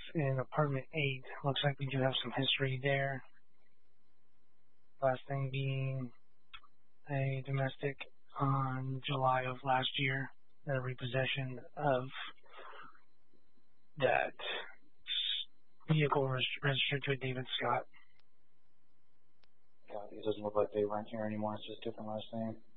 in apartment 8. Looks like we do have some history there. Last thing being a domestic on July of last year, a repossession of that vehicle registered to a David Scott. God, it doesn't look like they rent here anymore. It's just a different last name.